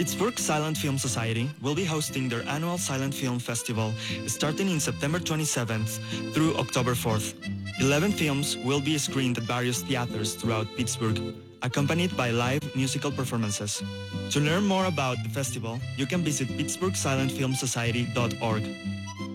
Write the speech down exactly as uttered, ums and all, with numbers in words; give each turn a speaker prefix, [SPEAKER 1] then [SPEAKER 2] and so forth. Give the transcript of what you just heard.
[SPEAKER 1] Pittsburgh Silent Film Society will be hosting their annual Silent Film Festival starting in September twenty-seventh through October fourth. Eleven films will be screened at various theaters throughout Pittsburgh, accompanied by live musical performances. To learn more about the festival, you can visit pittsburgh silent film society dot org.